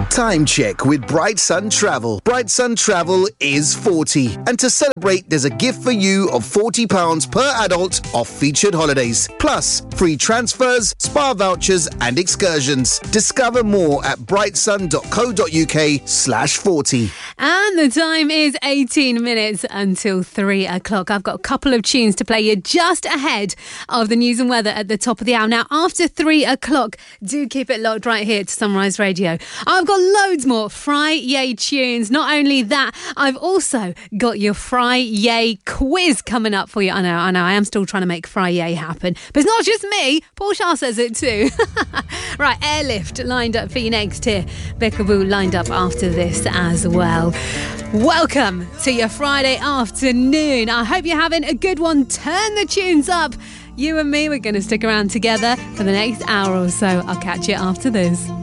Time check with Bright Sun Travel. Bright Sun Travel is 40. And to celebrate, there's a gift for you of £40 per adult off featured holidays. Plus, free transfers, spa vouchers and excursions. Discover more at brightsun.co.uk/40. And the time is 18 minutes until 3 o'clock. I've got a couple of tunes to play you just ahead of the news and weather at the top of the hour. Now, after 3 o'clock, do keep it locked right here to Sunrise Radio. I've got loads more Fry-Yay tunes. Not only that, I've also got your Fry-Yay quiz coming up for you. I know, I am still trying to make Fry-Yay happen. But it's not just me. Paul Shah says it too. Right, Airlift lined up for you next here. Becca Boo lined up after this as well. Welcome to your Friday afternoon. I hope you're having a good one. Turn the tunes up. You and me, we're going to stick around together for the next hour or so. I'll catch you after this.